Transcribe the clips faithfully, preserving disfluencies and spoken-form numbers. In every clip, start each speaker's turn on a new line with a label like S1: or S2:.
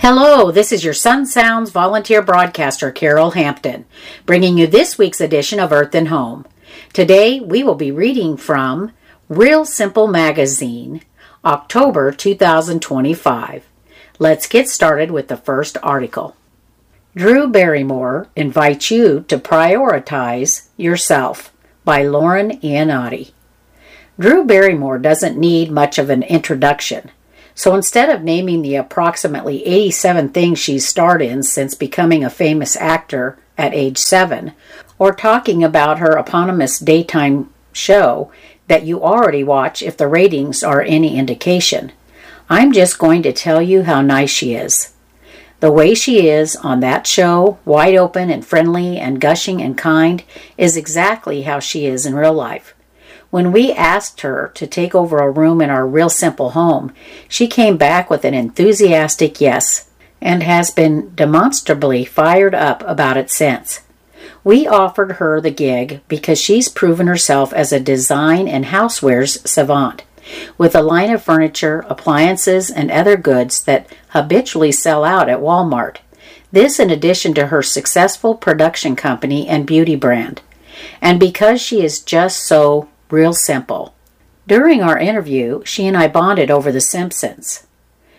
S1: Hello, this is your Sun Sounds volunteer broadcaster, Carol Hampton, bringing you this week's edition of Earth and Home. Today, we will be reading from Real Simple Magazine, October two thousand twenty-five. Let's get started with the first article. Drew Barrymore invites you to prioritize yourself by Lauren Iannotti. Drew Barrymore doesn't need much of an introduction. So instead of naming the approximately eighty-seven things she's starred in since becoming a famous actor at age seven, or talking about her eponymous daytime show that you already watch if the ratings are any indication, I'm just going to tell you how nice she is. The way she is on that show, wide open and friendly and gushing and kind, is exactly how she is in real life. When we asked her to take over a room in our Real Simple home, she came back with an enthusiastic yes, and has been demonstrably fired up about it since. We offered her the gig because she's proven herself as a design and housewares savant, with a line of furniture, appliances, and other goods that habitually sell out at Walmart. This in addition to her successful production company and beauty brand. And because she is just so real simple. During our interview, she and I bonded over The Simpsons,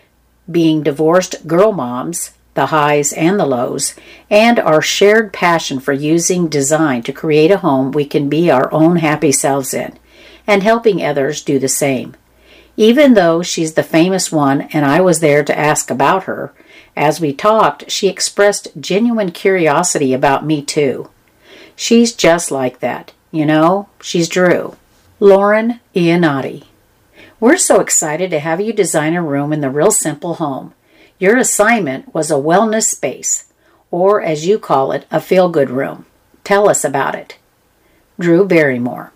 S1: being divorced girl moms, the highs and the lows, and our shared passion for using design to create a home we can be our own happy selves in, and helping others do the same. Even though she's the famous one and I was there to ask about her, as we talked, she expressed genuine curiosity about me too. She's just like that. You know, she's Drew. Lauren Iannotti. We're so excited to have you design a room in the Real Simple home. Your assignment was a wellness space, or as you call it, a feel-good room. Tell us about it. Drew Barrymore.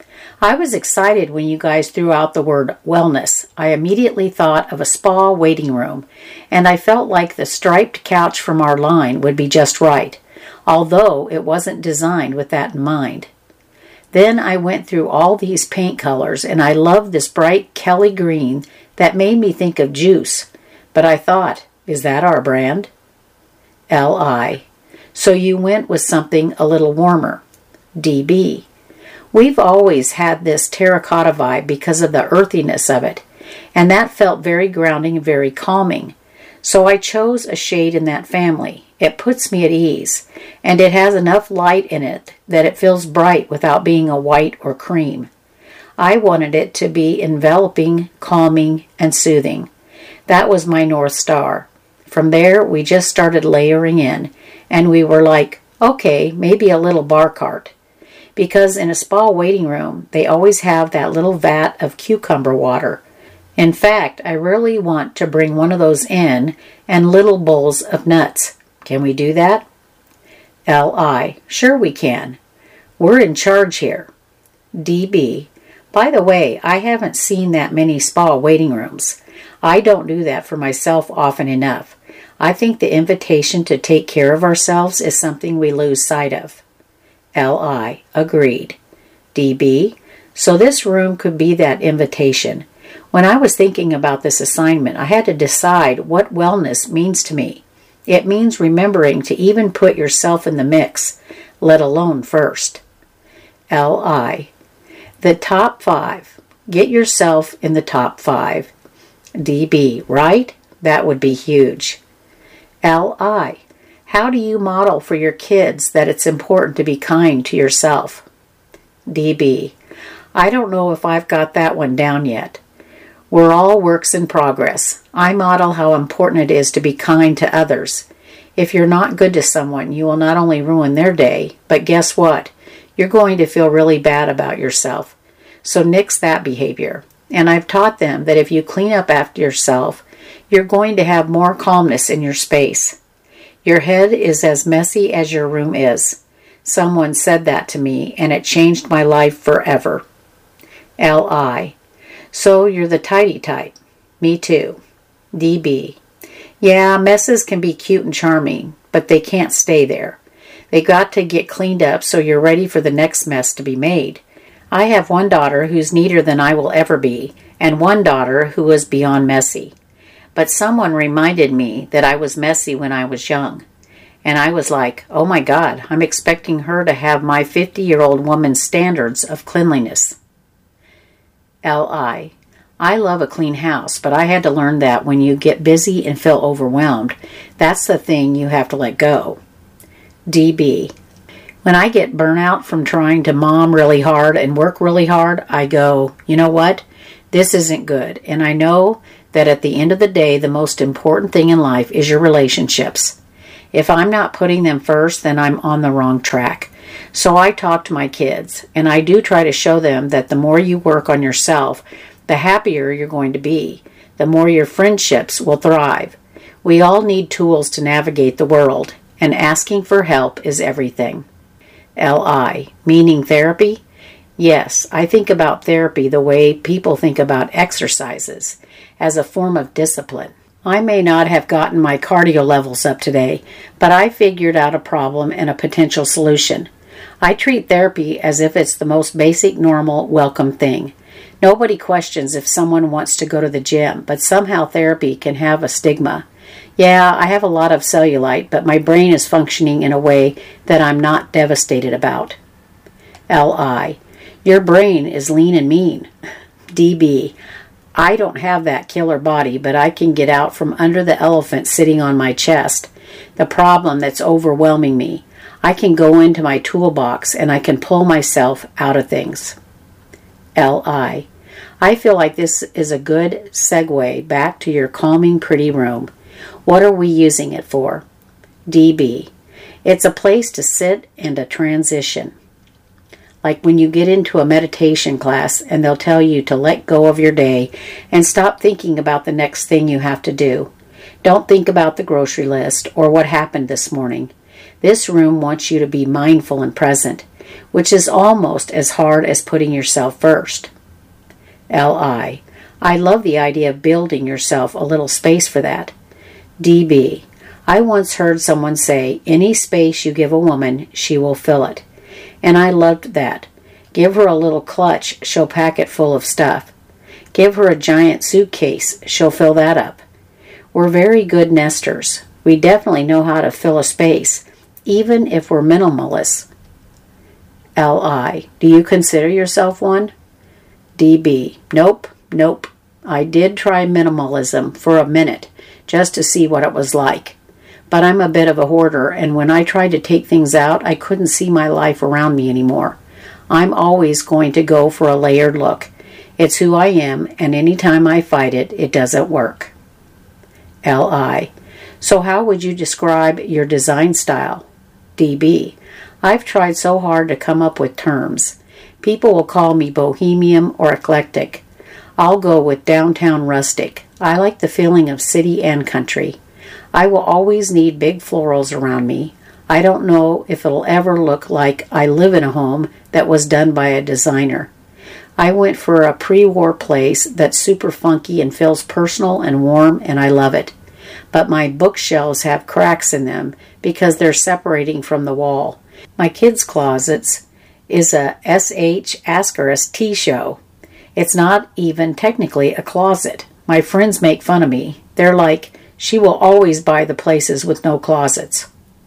S1: I was excited when you guys threw out the word wellness. I immediately thought of a spa waiting room, and I felt like the striped couch from our line would be just right, although it wasn't designed with that in mind. Then I went through all these paint colors, and I loved this bright Kelly green that made me think of juice. But I thought, is that our brand? L I. So you went with something a little warmer. D B. We've always had this terracotta vibe because of the earthiness of it, and that felt very grounding and very calming. So I chose a shade in that family. It puts me at ease, and it has enough light in it that it feels bright without being a white or cream. I wanted it to be enveloping, calming, and soothing. That was my North Star. From there, we just started layering in, and we were like, okay, maybe a little bar cart. Because in a spa waiting room, they always have that little vat of cucumber water. In fact, I really want to bring one of those in and little bowls of nuts. Can we do that? L I. Sure we can. We're in charge here. D B. By the way, I haven't seen that many spa waiting rooms. I don't do that for myself often enough. I think the invitation to take care of ourselves is something we lose sight of. L I. Agreed. D B. So this room could be that invitation. When I was thinking about this assignment, I had to decide what wellness means to me. It means remembering to even put yourself in the mix, let alone first. L I. The top five. Get yourself in the top five. D B. Right? That would be huge. L I. How do you model for your kids that it's important to be kind to yourself? D B. I don't know if I've got that one down yet. We're all works in progress. I model how important it is to be kind to others. If you're not good to someone, you will not only ruin their day, but guess what? You're going to feel really bad about yourself. So nix that behavior. And I've taught them that if you clean up after yourself, you're going to have more calmness in your space. Your head is as messy as your room is. Someone said that to me, and it changed my life forever. L I. So you're the tidy type. Me too. D B. Yeah, messes can be cute and charming, but they can't stay there. They got to get cleaned up so you're ready for the next mess to be made. I have one daughter who's neater than I will ever be, and one daughter who is beyond messy. but someone reminded me that I was messy when I was young. And I was like, oh my God, I'm expecting her to have my fifty-year-old woman's standards of cleanliness. L I I love a clean house, but I had to learn that when you get busy and feel overwhelmed, that's the thing you have to let go. D B When I get burnout from trying to mom really hard and work really hard, I go, you know what? This isn't good. And I know that at the end of the day, the most important thing in life is your relationships. If I'm not putting them first, then I'm on the wrong track. So I talk to my kids, and I do try to show them that the more you work on yourself, the happier you're going to be. The more your friendships will thrive. We all need tools to navigate the world, and asking for help is everything. L I Meaning therapy? Yes, I think about therapy the way people think about exercises, as a form of discipline. I may not have gotten my cardio levels up today, but I figured out a problem and a potential solution. I treat therapy as if it's the most basic, normal, welcome thing. Nobody questions if someone wants to go to the gym, but somehow therapy can have a stigma. Yeah, I have a lot of cellulite, but my brain is functioning in a way that I'm not devastated about. L I Your brain is lean and mean. D B I don't have that killer body, but I can get out from under the elephant sitting on my chest, the problem that's overwhelming me. I can go into my toolbox and I can pull myself out of things. L I I feel like this is a good segue back to your calming, pretty room. What are we using it for? D B It's a place to sit and a transition. Like when you get into a meditation class and they'll tell you to let go of your day and stop thinking about the next thing you have to do. Don't think about the grocery list or what happened this morning. This room wants you to be mindful and present, which is almost as hard as putting yourself first. L I I love the idea of building yourself a little space for that. D B I once heard someone say, any space you give a woman, she will fill it. And I loved that. Give her a little clutch, she'll pack it full of stuff. Give her a giant suitcase, she'll fill that up. We're very good nesters. We definitely know how to fill a space, even if we're minimalists. L I Do you consider yourself one? D B Nope, nope. I did try minimalism for a minute, just to see what it was like. But I'm a bit of a hoarder, and when I tried to take things out, I couldn't see my life around me anymore. I'm always going to go for a layered look. It's who I am, and any time I fight it, it doesn't work. L I So how would you describe your design style? D B I've tried so hard to come up with terms. People will call me bohemian or eclectic. I'll go with downtown rustic. I like the feeling of city and country. I will always need big florals around me. I don't know if it'll ever look like I live in a home that was done by a designer. I went for a pre-war place that's super funky and feels personal and warm, and I love it. But my bookshelves have cracks in them because they're separating from the wall. My kids' closets is a S H Ascaris tea show. It's not even technically a closet. My friends make fun of me. They're like, she will always buy the places with no closets.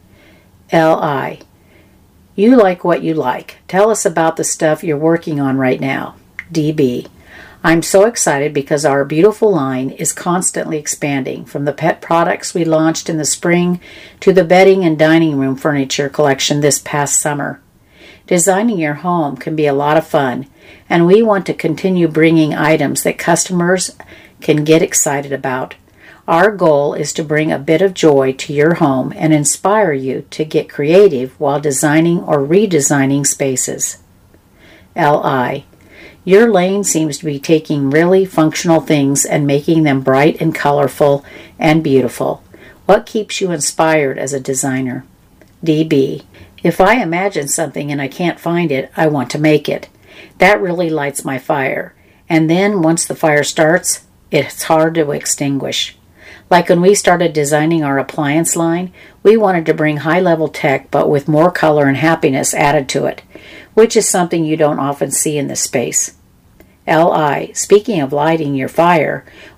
S1: L I You like what you like. Tell us about the stuff you're working on right now. D B I'm so excited because our beautiful line is constantly expanding, from the pet products we launched in the spring to the bedding and dining room furniture collection this past summer. Designing your home can be a lot of fun, and we want to continue bringing items that customers can get excited about. Our goal is to bring a bit of joy to your home and inspire you to get creative while designing or redesigning spaces. L I Your lane seems to be taking really functional things and making them bright and colorful and beautiful. What keeps you inspired as a designer? D B If I imagine something and I can't find it, I want to make it. That really lights my fire. And then once the fire starts, it's hard to extinguish. Like when we started designing our appliance line, we wanted to bring high-level tech but with more color and happiness added to it, which is something you don't often see in this space. L I Speaking of lighting your fire,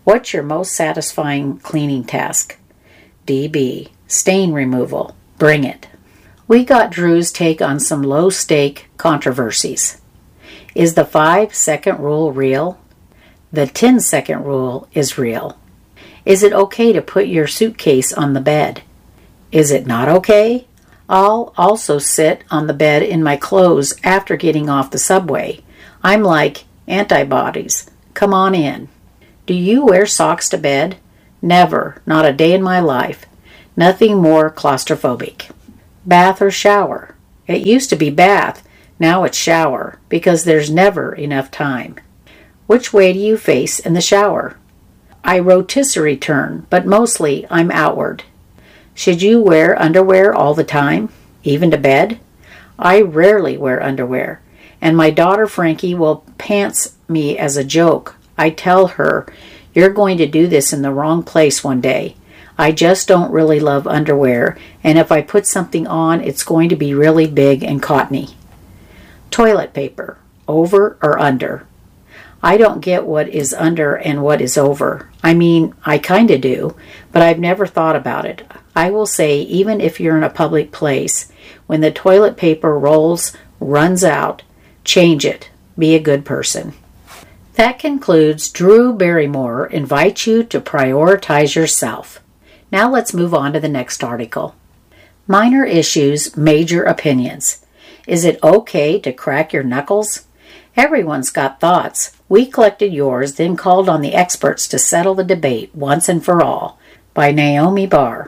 S1: What's your most satisfying cleaning task? D B. Stain removal. Bring it. We got Drew's take on some low-stake controversies. Is the five-second rule real? The ten-second rule is real. Is it okay to put your suitcase on the bed? Is it not okay? I'll also sit on the bed in my clothes after getting off the subway. I'm like antibodies. Come on in. Do you wear socks to bed? Never. Not a day in my life. Nothing more claustrophobic. Bath or shower? It used to be bath. Now it's shower, because there's never enough time. Which way do you face in the shower? I rotisserie turn, but mostly I'm outward. Should you wear underwear all the time, even to bed? I rarely wear underwear, and my daughter Frankie will pants me as a joke. I tell her, you're going to do this in the wrong place one day. I just don't really love underwear, and if I put something on, it's going to be really big and cottony. Toilet paper, over or under? I don't get what is under and what is over. I mean, I kinda do, but I've never thought about it. I will say, even if you're in a public place, when the toilet paper rolls, runs out, change it. Be a good person. That concludes Drew Barrymore invites you to prioritize yourself. Now let's move on to the next article. Minor issues, major opinions. Is it okay to crack your knuckles? Everyone's got thoughts. We collected yours, then called on the experts to settle the debate once and for all. By Naomi Barr.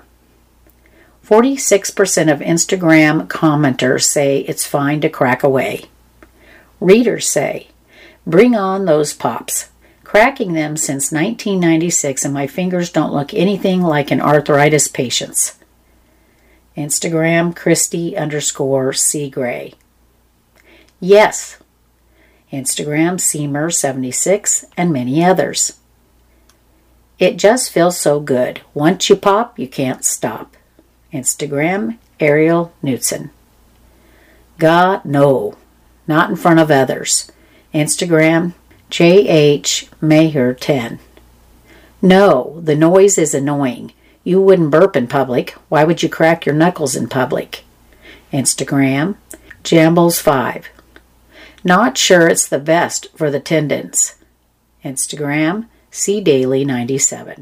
S1: forty-six percent of Instagram commenters say it's fine to crack away. Readers say, bring on those pops. Cracking them since nineteen ninety-six and my fingers don't look anything like an arthritis patient's. Instagram Christy underscore C Gray. Yes. Instagram Seamer seventy-six and many others. It just feels so good. Once you pop, you can't stop. Instagram Ariel Knudsen. God, no. Not in front of others. Instagram J H Maher ten. No, the noise is annoying. You wouldn't burp in public. Why would you crack your knuckles in public? Instagram Jambles five. Not sure it's the best for the tendons. Instagram C Daily ninety-seven.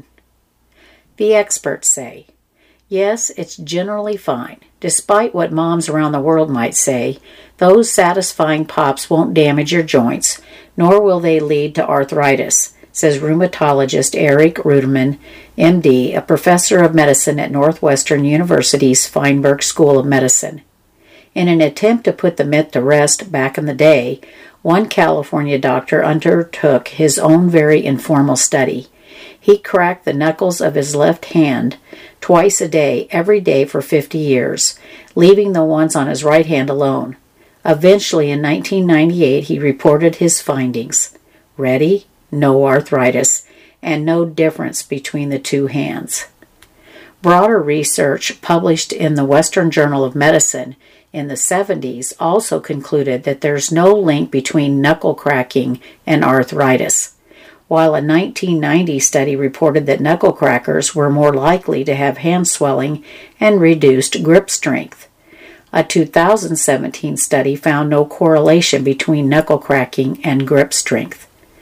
S1: The experts say, yes, it's generally fine. Despite what moms around the world might say, those satisfying pops won't damage your joints, nor will they lead to arthritis, says rheumatologist Eric Ruderman, M D, a professor of medicine at Northwestern University's Feinberg School of Medicine. In an attempt to put the myth to rest back in the day, one California doctor undertook his own very informal study. He cracked the knuckles of his left hand twice a day, every day for fifty years, leaving the ones on his right hand alone. Eventually, in nineteen ninety-eight, he reported his findings. Ready? No arthritis, and no difference between the two hands. Broader research published in the Western Journal of Medicine in the seventies also concluded that there's no link between knuckle cracking and arthritis, while a nineteen ninety study reported that knuckle crackers were more likely to have hand swelling and reduced grip strength. A two thousand seventeen study found no correlation between knuckle cracking and grip strength.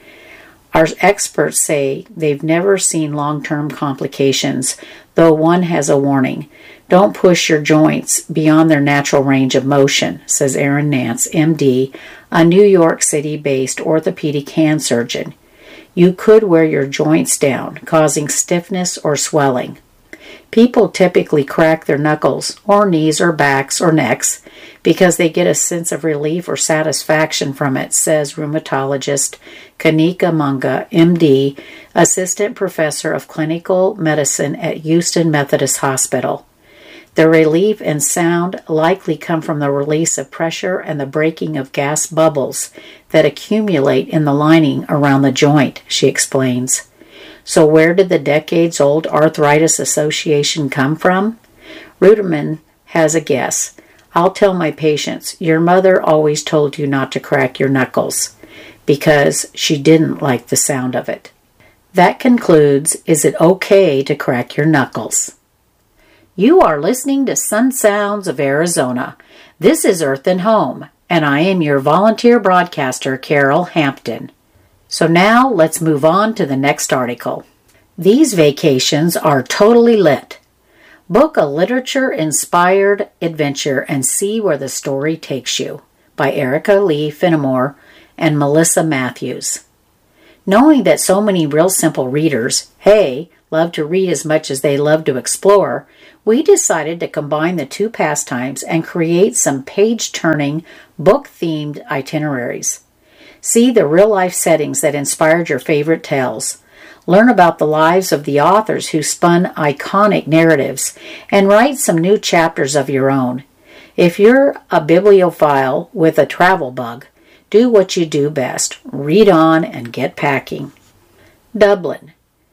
S1: Our experts say they've never seen long-term complications, though one has a warning. Don't push your joints beyond their natural range of motion, says Aaron Nance, M D, a New York City-based orthopedic hand surgeon. You could wear your joints down, causing stiffness or swelling. People typically crack their knuckles, or knees or backs or necks, because they get a sense of relief or satisfaction from it, says rheumatologist Kanika Munga, M D, assistant professor of clinical medicine at Houston Methodist Hospital. The relief and sound likely come from the release of pressure and the breaking of gas bubbles that accumulate in the lining around the joint, she explains. So where did the decades-old arthritis association come from? Ruderman has a guess. I'll tell my patients, your mother always told you not to crack your knuckles, because she didn't like the sound of it. That concludes Is It Okay to Crack Your Knuckles? You are listening to Sun Sounds of Arizona. This is Earth and Home, and I am your volunteer broadcaster, Carol Hampton. So now let's move on to the next article. These vacations are totally lit. Book a literature-inspired adventure and see where the story takes you, by Erica Lee Finnemore and Melissa Matthews. Knowing that so many Real Simple readers, hey, love to read as much as they love to explore, we decided to combine the two pastimes and create some page-turning, book-themed itineraries. See the real-life settings that inspired your favorite tales. Learn about the lives of the authors who spun iconic narratives, and write some new chapters of your own. If you're a bibliophile with a travel bug, do what you do best. Read on and get packing. Dublin.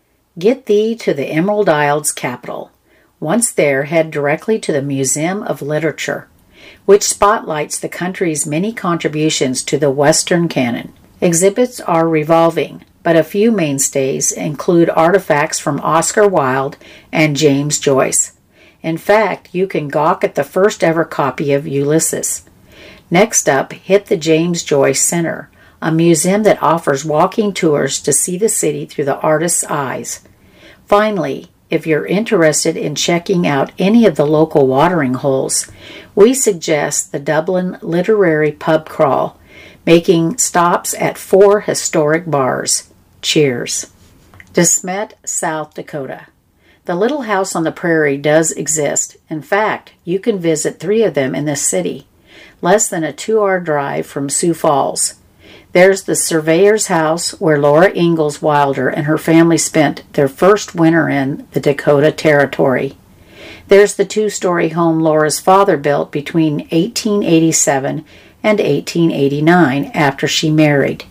S1: Get thee to the Emerald Isles capital. Once there, head directly to the Museum of Literature, which spotlights the country's many contributions to the Western canon. Exhibits are revolving, but a few mainstays include artifacts from Oscar Wilde and James Joyce. In fact, you can gawk at the first ever copy of Ulysses. Next up, hit the James Joyce Center, a museum that offers walking tours to see the city through the artist's eyes. Finally, if you're interested in checking out any of the local watering holes, we suggest the Dublin Literary Pub Crawl, making stops at four historic bars. Cheers. De Smet, South Dakota. The Little House on the Prairie does exist. In fact, you can visit three of them in this city, less than a two-hour drive from Sioux Falls. There's the Surveyor's House, where Laura Ingalls Wilder and her family spent their first winter in the Dakota Territory. There's the two-story home Laura's father built between eighteen eighty-seven and eighteen eighty-nine after she married.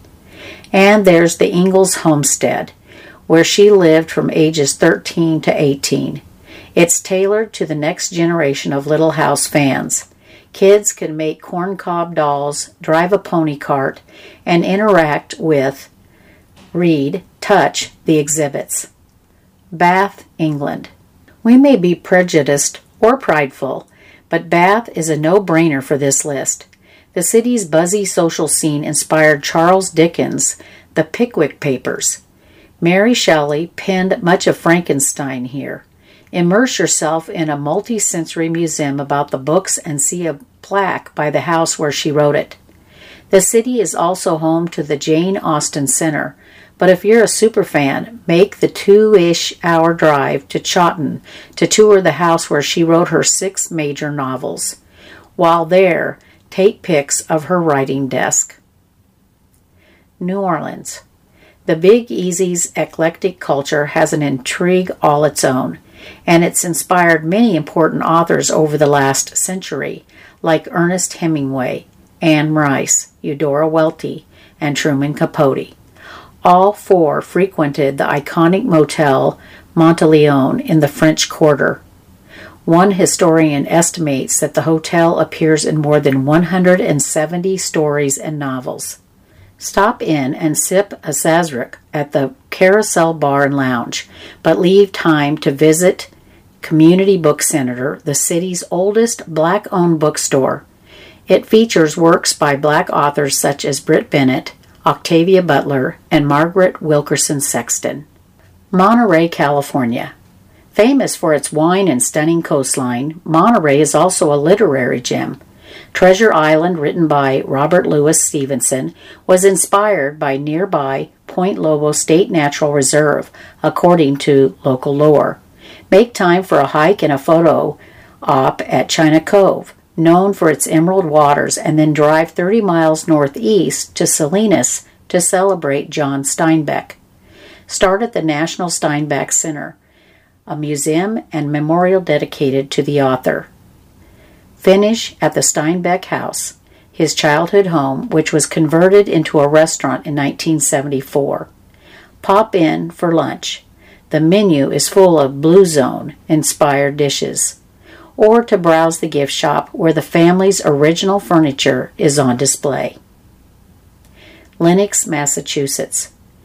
S1: And there's the Ingalls Homestead, where she lived from ages thirteen to eighteen. It's tailored to the next generation of Little House fans. Kids can make corncob dolls, drive a pony cart, and interact with, read, touch the exhibits. Bath, England. We may be prejudiced or prideful, but Bath is a no-brainer for this list. The city's buzzy social scene inspired Charles Dickens' The Pickwick Papers. Mary Shelley penned much of Frankenstein here. Immerse yourself in a multi-sensory museum about the books and see a plaque by the house where she wrote it. The city is also home to the Jane Austen Center, but if you're a superfan, make the two-ish hour drive to Chawton to tour the house where she wrote her six major novels. While there, take pics of her writing desk. New Orleans. The Big Easy's eclectic culture has an intrigue all its own, and it's inspired many important authors over the last century, like Ernest Hemingway, Anne Rice, Eudora Welty, and Truman Capote. All four frequented the iconic motel Monteleone in the French Quarter. One historian estimates that the hotel appears in more than one hundred seventy stories and novels. Stop in and sip a Sazerac at the Carousel Bar and Lounge, but leave time to visit Community Book Center, the city's oldest black-owned bookstore. It features works by black authors such as Britt Bennett, Octavia Butler, and Margaret Wilkerson Sexton. Monterey, California. Famous for its wine and stunning coastline, Monterey is also a literary gem. Treasure Island, written by Robert Louis Stevenson, was inspired by nearby Point Lobo State Natural Reserve, according to local lore. Make time for a hike and a photo op at China Cove, known for its emerald waters, and then drive thirty miles northeast to Salinas to celebrate John Steinbeck. Start at the National Steinbeck Center, a museum and memorial dedicated to the author. Finish at the Steinbeck House, his childhood home, which was converted into a restaurant in nineteen seventy-four. Pop in for lunch. The menu is full of Blue Zone-inspired dishes. Or to browse the gift shop where the family's original furniture is on display. Lenox, Massachusetts.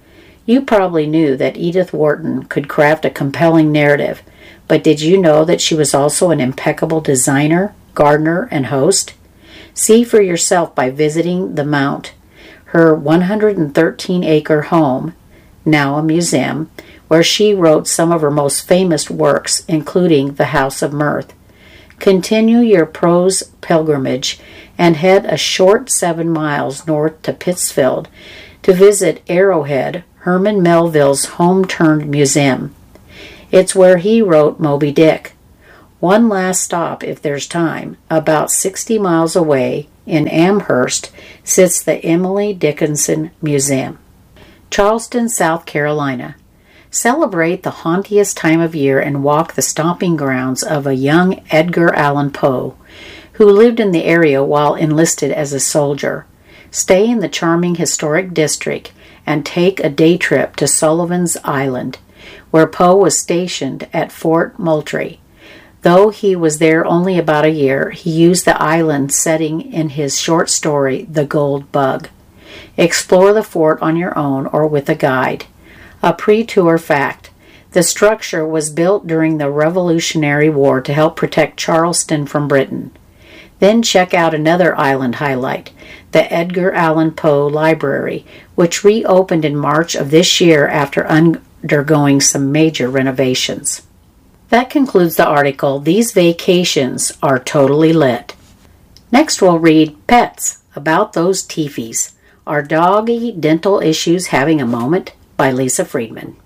S1: You probably knew that Edith Wharton could craft a compelling narrative, but did you know that she was also an impeccable designer, gardener, and host? See for yourself by visiting the Mount, her one hundred thirteen acre home, now a museum, where she wrote some of her most famous works, including The House of Mirth. Continue your prose pilgrimage and head a short seven miles north to Pittsfield to visit Arrowhead, Herman Melville's home-turned museum. It's where he wrote Moby Dick. One last stop, if there's time. About sixty miles away, in Amherst, sits the Emily Dickinson Museum. Charleston, South Carolina. Celebrate the hauntiest time of year and walk the stomping grounds of a young Edgar Allan Poe, who lived in the area while enlisted as a soldier. Stay in the charming historic district and take a day trip to Sullivan's Island, where Poe was stationed at Fort Moultrie. Though he was there only about a year, he used the island setting in his short story, The Gold Bug. Explore the fort on your own or with a guide. A pre-tour fact: the structure was built during the Revolutionary War to help protect Charleston from Britain. Then check out another island highlight, the Edgar Allan Poe Library, which reopened in March of this year after undergoing some major renovations. That concludes the article, These Vacations Are Totally Lit. Next we'll read Pets, About Those Teefies. Are Doggy Dental Issues Having a Moment? By Lisa Friedman.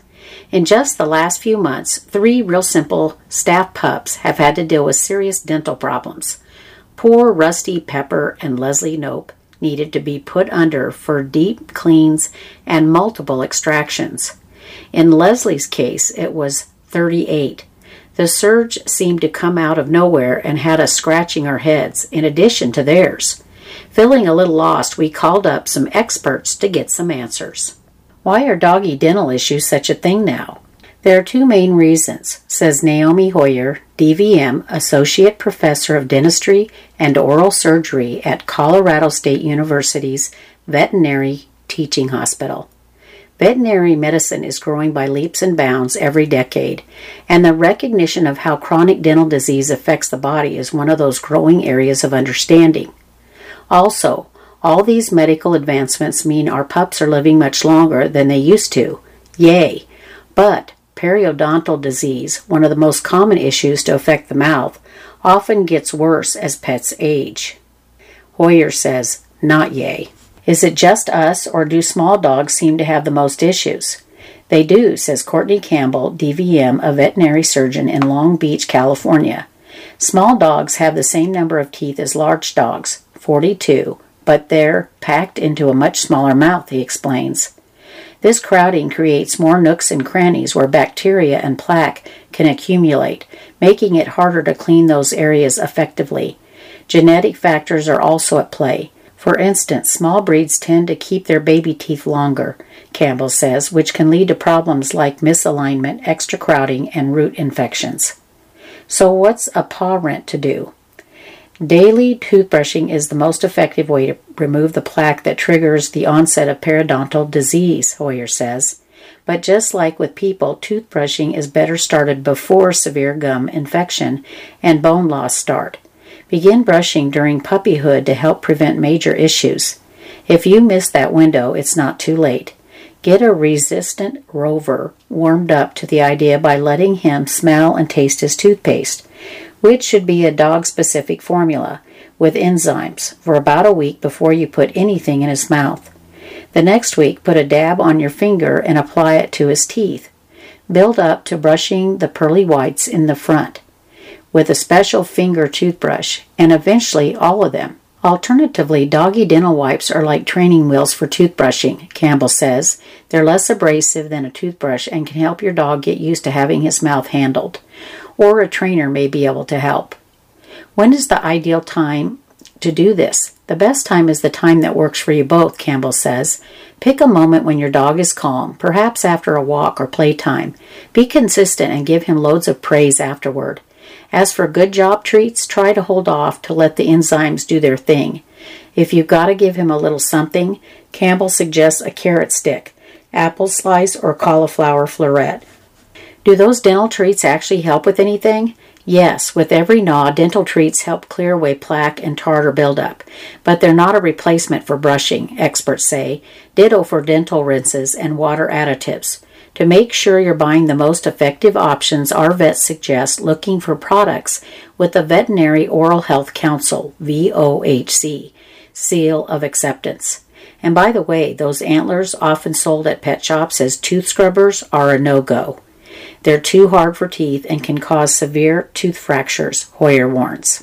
S1: In just the last few months, three Real Simple staff pups have had to deal with serious dental problems. Poor Rusty Pepper and Leslie Nope needed to be put under for deep cleans and multiple extractions. In Leslie's case, it was thirty-eight. The surge seemed to come out of nowhere and had us scratching our heads, in addition to theirs. Feeling a little lost, we called up some experts to get some answers. Why are doggy dental issues such a thing now? There are two main reasons, says Naomi Hoyer, D V M, Associate Professor of Dentistry and Oral Surgery at Colorado State University's Veterinary Teaching Hospital. Veterinary medicine is growing by leaps and bounds every decade, and the recognition of how chronic dental disease affects the body is one of those growing areas of understanding. Also, all these medical advancements mean our pups are living much longer than they used to. Yay! But periodontal disease, one of the most common issues to affect the mouth, often gets worse as pets age. Hoyer says, not yay. Is it just us, or do small dogs seem to have the most issues? They do, says Courtney Campbell, D V M, a veterinary surgeon in Long Beach, California. Small dogs have the same number of teeth as large dogs, forty-two, but they're packed into a much smaller mouth, he explains. This crowding creates more nooks and crannies where bacteria and plaque can accumulate, making it harder to clean those areas effectively. Genetic factors are also at play. For instance, small breeds tend to keep their baby teeth longer, Campbell says, which can lead to problems like misalignment, extra crowding, and root infections. So what's a paw rent to do? Daily toothbrushing is the most effective way to remove the plaque that triggers the onset of periodontal disease, Hoyer says. But just like with people, toothbrushing is better started before severe gum infection and bone loss start. Begin brushing during puppyhood to help prevent major issues. If you miss that window, it's not too late. Get a resistant rover warmed up to the idea by letting him smell and taste his toothpaste, which should be a dog-specific formula with enzymes, for about a week before you put anything in his mouth. The next week, put a dab on your finger and apply it to his teeth. Build up to brushing the pearly whites in the front with a special finger toothbrush, and eventually all of them. Alternatively, doggy dental wipes are like training wheels for toothbrushing, Campbell says. They're less abrasive than a toothbrush and can help your dog get used to having his mouth handled. Or a trainer may be able to help. When is the ideal time to do this? The best time is the time that works for you both, Campbell says. Pick a moment when your dog is calm, perhaps after a walk or playtime. Be consistent and give him loads of praise afterward. As for good job treats, try to hold off to let the enzymes do their thing. If you've got to give him a little something, Campbell suggests a carrot stick. apple slice, or cauliflower floret. Do those dental treats actually help with anything? Yes, with every gnaw, dental treats help clear away plaque and tartar buildup, but they're not a replacement for brushing, experts say. Ditto for dental rinses and water additives. To make sure you're buying the most effective options, our vets suggest looking for products with the Veterinary Oral Health Council, V O H C, seal of acceptance. And by the way, those antlers often sold at pet shops as tooth scrubbers are a no-go. They're too hard for teeth and can cause severe tooth fractures, Hoyer warns.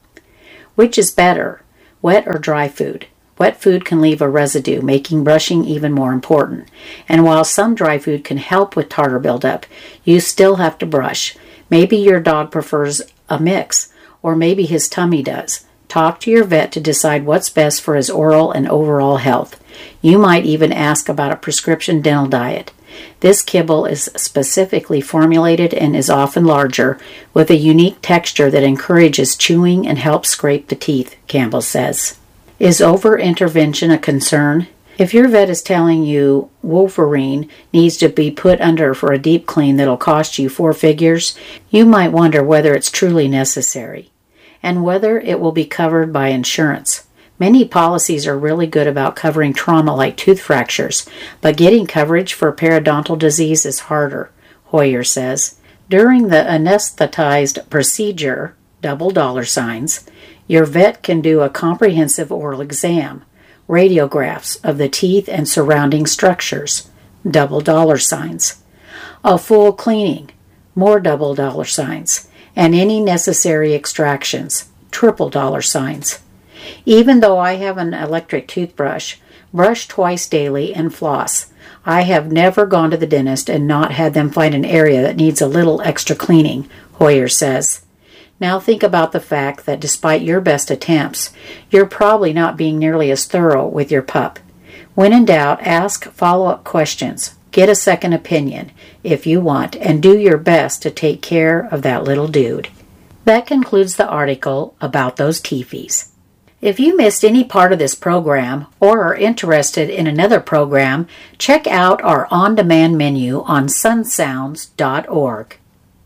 S1: Which is better, wet or dry food? Wet food can leave a residue, making brushing even more important. And while some dry food can help with tartar buildup, you still have to brush. Maybe your dog prefers a mix, or maybe his tummy does. Talk to your vet to decide what's best for his oral and overall health. You might even ask about a prescription dental diet. This kibble is specifically formulated and is often larger, with a unique texture that encourages chewing and helps scrape the teeth, Campbell says. Is over-intervention a concern? If your vet is telling you Wolverine needs to be put under for a deep clean that'll cost you four figures, you might wonder whether it's truly necessary, and whether it will be covered by insurance. Many policies are really good about covering trauma like tooth fractures, but getting coverage for periodontal disease is harder, Hoyer says. During the anesthetized procedure, double dollar signs, your vet can do a comprehensive oral exam, radiographs of the teeth and surrounding structures, double dollar signs, a full cleaning, more double dollar signs, and any necessary extractions, triple dollar signs. Even though I have an electric toothbrush, brush twice daily, and floss, I have never gone to the dentist and not had them find an area that needs a little extra cleaning, Hoyer says. Now think about the fact that despite your best attempts, you're probably not being nearly as thorough with your pup. When in doubt, ask follow-up questions. Get a second opinion if you want, and do your best to take care of that little dude. That concludes the article about those teefies. If you missed any part of this program or are interested in another program, check out our on-demand menu on sun sounds dot org.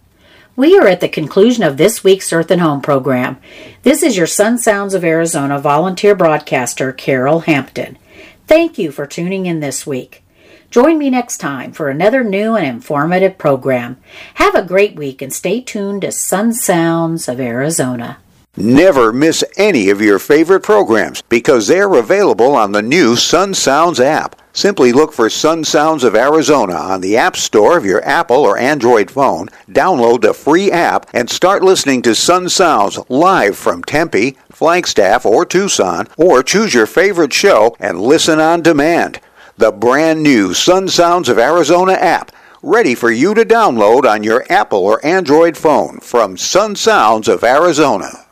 S1: We are at the conclusion of this week's Earth and Home program. This is your Sun Sounds of Arizona volunteer broadcaster, Carol Hampton. Thank you for tuning in this week. Join me next time for another new and informative program. Have a great week and stay tuned to Sun Sounds of Arizona.
S2: Never miss any of your favorite programs because they're available on the new Sun Sounds app. Simply look for Sun Sounds of Arizona on the App Store of your Apple or Android phone, download the free app, and start listening to Sun Sounds live from Tempe, Flagstaff, or Tucson, or choose your favorite show and listen on demand. The brand new Sun Sounds of Arizona app, ready for you to download on your Apple or Android phone from Sun Sounds of Arizona.